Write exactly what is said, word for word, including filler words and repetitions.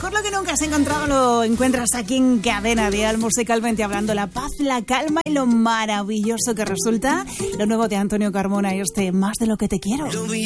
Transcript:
mejor lo que nunca has encontrado lo encuentras aquí en Cadena Dial, musicalmente hablando, la paz, la calma y lo maravilloso que resulta lo nuevo de Antonio Carmona y este Más de lo que te quiero.